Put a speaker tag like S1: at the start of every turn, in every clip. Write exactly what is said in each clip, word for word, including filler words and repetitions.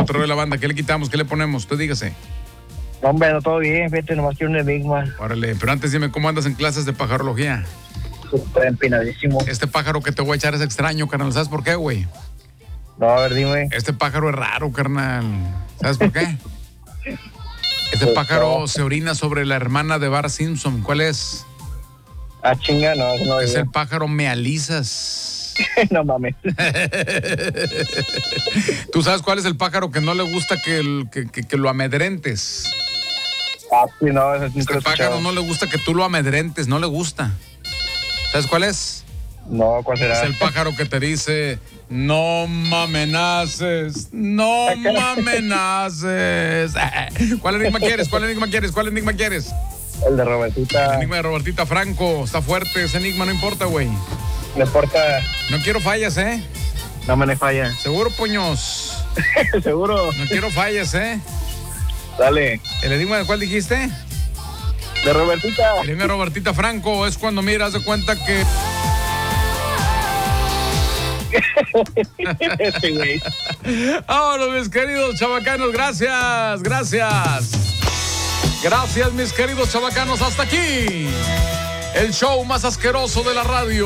S1: cotorreo de la banda. ¿Qué le quitamos? ¿Qué le ponemos? Usted dígase.
S2: Hombre, no, todo bien, fíjate, nomás quiero un enigma.
S1: Órale, pero antes dime cómo andas en clases de pajarología.
S2: Súper empinadísimo.
S1: Este pájaro que te voy a echar es extraño, carnal. ¿Sabes por qué, güey?
S2: No, a ver, dime.
S1: Este pájaro es raro, carnal. ¿Sabes por qué? Este
S2: Pues
S1: pájaro
S2: no.
S1: se orina sobre la hermana de Bart Simpson. ¿Cuál es?
S2: Ah, chinga, no, no.
S1: Es
S2: yo.
S1: el pájaro mealizas.
S2: No mames.
S1: ¿Tú sabes cuál es el pájaro que no le gusta que, el- que, que- que lo amedrentes?
S2: Ah, sí, no, eso nunca
S1: Este
S2: lo he
S1: pájaro
S2: escuchado.
S1: no le gusta que tú lo amedrentes, no le gusta. ¿Sabes cuál es?
S2: No, ¿cuál será?
S1: Es el pájaro que te dice, no me amenaces, no me amenaces. ¿Cuál enigma quieres? ¿Cuál enigma quieres? ¿Cuál enigma quieres?
S2: El de
S1: El
S2: Robertita.
S1: enigma de Robertita Franco. Está fuerte ese enigma, no importa, güey.
S2: No importa,
S1: No quiero fallas, ¿eh?
S2: no me le falla.
S1: Seguro, puños.
S2: Seguro.
S1: No quiero fallas, ¿eh?
S2: Dale.
S1: ¿El enigma de cuál dijiste?
S2: De Robertita.
S1: El enigma de Robertita Franco es cuando miras de cuenta que...
S2: Este güey.
S1: Vámonos, mis queridos chavacanos. Gracias, gracias. Gracias, mis queridos chavacanos. Hasta aquí el show más asqueroso de la radio.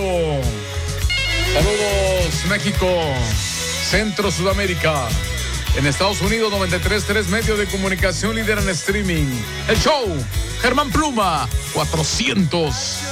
S1: Saludos, México, Centro, Sudamérica. En Estados Unidos, noventa y tres punto tres, medio de comunicación líder en streaming. El show, Germán Pluma, cuatrocientos.